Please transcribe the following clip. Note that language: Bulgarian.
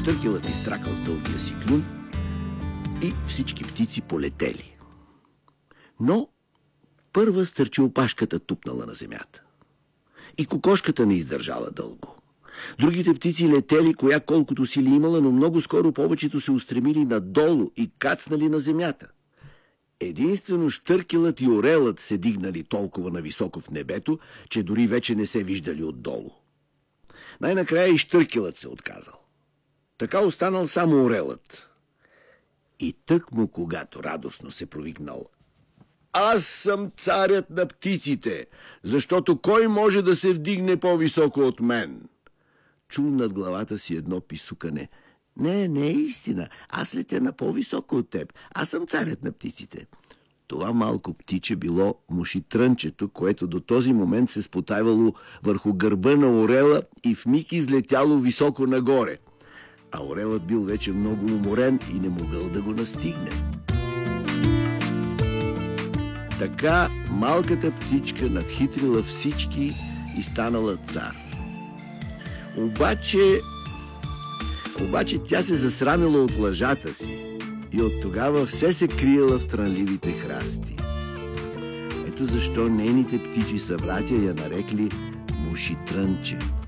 Щъркелът изтракал с дългия си клюн и всички птици полетели. Но първа стърчеопашката тупнала на земята. И кокошката не издържала дълго. Другите птици летели, коя колкото сили имала, но много скоро повечето се устремили надолу и кацнали на земята. Единствено щъркелът и орелът се дигнали толкова нависоко в небето, че дори вече не се виждали отдолу. Най-накрая и щъркелът се отказал. Така останал само орелът. И тъкмо когато радостно се провикнал: аз съм царят на птиците, защото кой може да се вдигне по-високо от мен? Чул над главата си едно писукане: не е истина, аз летя на по-високо от теб, аз съм царят на птиците. Това малко птиче било мушитрънчето, което до този момент се спотайвало върху гърба на орела и вмиг излетяло високо нагоре. А орелът бил вече много уморен и не могъл да го настигне. Така малката птичка надхитрила всички и станала цар. Обаче тя се засрамила от лъжата си и от тогава все се криела в трънливите храсти. Ето защо нейните птичи събратя я нарекли Мушитрънче.